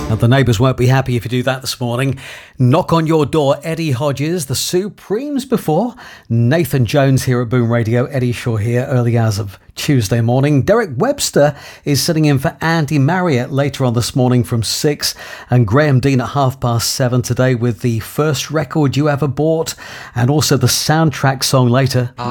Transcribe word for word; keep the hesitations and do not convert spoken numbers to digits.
Now, the neighbours won't be happy if you do that this morning. Knock on Your Door, Eddie Hodges, the Supremes before. Nathan Jones here at Boom Radio. Eddie Shaw here, early hours of Tuesday morning. Derek Webster is sitting in for Andy Marriott later on this morning from six. And Graham Dean at half past seven today with the first record you ever bought and also the soundtrack song later.